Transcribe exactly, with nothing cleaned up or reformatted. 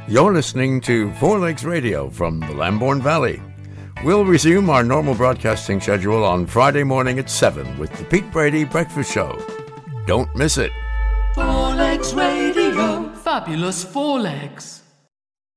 You're listening to Four Legs Radio from the Lambourne Valley. We'll resume our normal broadcasting schedule on Friday morning at seven with the Pete Brady Breakfast Show. Don't miss it. Four Legs Radio. Fabulous Four Legs.